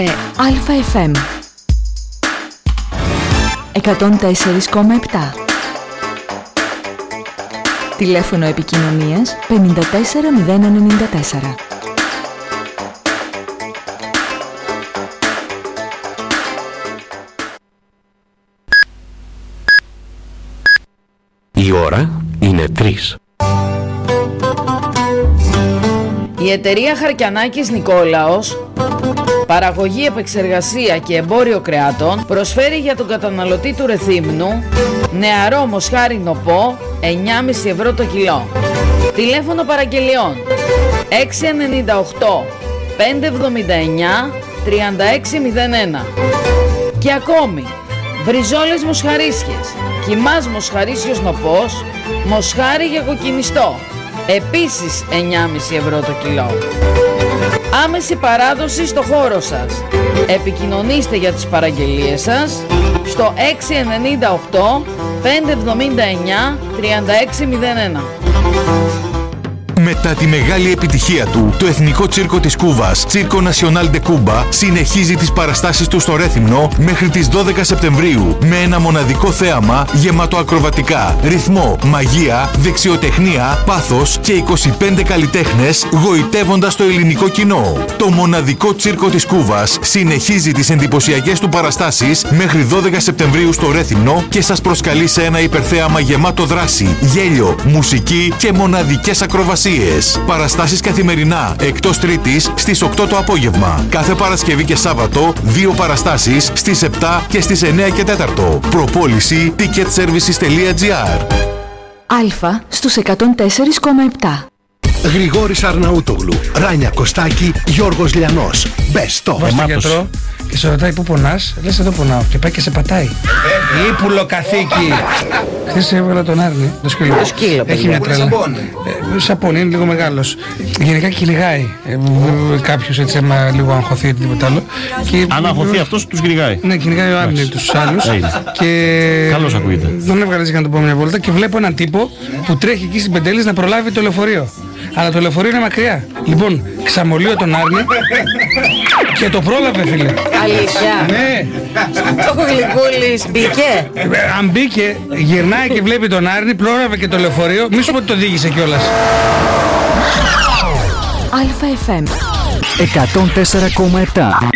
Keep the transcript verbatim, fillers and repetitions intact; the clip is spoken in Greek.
Αλφα εφ εμ εκατόν τέσσερα κόμμα επτά. Τηλέφωνο επικοινωνίας πενήντα τέσσερα μηδέν ενενήντα τέσσερα. Η ώρα είναι τρεις. Η εταιρεία Χαρκιανάκης Νικόλαος, παραγωγή, επεξεργασία και εμπόριο κρεάτων, προσφέρει για τον καταναλωτή του Ρεθύμνου νεαρό μοσχάρι νοπό εννιά κόμμα πέντε ευρώ το κιλό. Τηλέφωνο παραγγελιών έξι εννιά οκτώ πέντε εβδομήντα εννιά τριάντα έξι μηδέν ένα. Και ακόμη μπριζόλες μοσχαρίσιες, κιμάς μοσχαρίσιος νοπός, μοσχάρι για κοκκινιστό, επίσης εννιά κόμμα πέντε ευρώ το κιλό. Άμεση παράδοση στο χώρο σας. Επικοινωνήστε για τις παραγγελίες σας στο έξι εννιά οκτώ πέντε εβδομήντα εννιά τριάντα έξι μηδέν ένα. Μετά τη μεγάλη επιτυχία του, το Εθνικό Τσίρκο της Κούβας, Circo Nacional de Cuba, συνεχίζει τις παραστάσεις του στο Ρέθυμνο μέχρι τις δώδεκα Σεπτεμβρίου με ένα μοναδικό θέαμα γεμάτο ακροβατικά, ρυθμό, μαγεία, δεξιοτεχνία, πάθος και είκοσι πέντε καλλιτέχνες γοητεύοντας το ελληνικό κοινό. Το μοναδικό Τσίρκο της Κούβας συνεχίζει τις εντυπωσιακές του παραστάσεις μέχρι δώδεκα Σεπτεμβρίου στο Ρέθυμνο και σας προσκαλεί σε ένα υπερθέαμα γεμάτο δράση, γέλιο, μουσική και μοναδικές ακροβασίες. Παραστάσεις καθημερινά, εκτός Τρίτης στις οκτώ το απόγευμα. Κάθε Παρασκευή και Σάββατο, δύο παραστάσεις στις επτά και στις εννιά και τέσσερα. Προπόληση ticketservices τελεία gr. Αλφα στους εκατόν τέσσερα κόμμα επτά. Γρηγόρης Αρναούτογλου, Ράνια Κωστάκη, Γιώργος Λιανός. Best of. Vas στον γιατρό και σε ρωτάει πού πονάς, λες εδώ πονάω και πάει και σε πατάει. Ήπουλο καθήκη. Χθες έβγαλα τον Άρνη, το σκύλο. Το σκύλο, έχει μια τρέλα. Ε, σαπώνει, είναι λίγο μεγάλος. Γενικά κυνηγάει. Ε, κάποιος έτσι άμα λίγο αγχωθεί ή τίποτα άλλο. Και, αν αγχωθεί αυτός τους κυνηγάει. Ναι, κυνηγάει ο Άρνη τους άλλους. Και καλώς ακούγεται. Τον έβγαλε για να τον πω μια βόλτα και βλέπω έναν τύπο που τρέχει εκεί στην Πεντέλης να προλάβει το λεωφορείο. Αλλά το λεωφορείο είναι μακριά. Λοιπόν, ξαμολύω τον Άρνη και το πρόλαβε, φίλε. Αλήθεια? Ναι. Ο Γλυκούλης μπήκε. Ε, αν μπήκε, γυρνάει και βλέπει τον Άρνη, πρόλαβε και το λεωφορείο. Μη σου πω ότι το οδήγησε κιόλας. Αλφα εφ εμ εκατόν τέσσερα κόμμα επτά.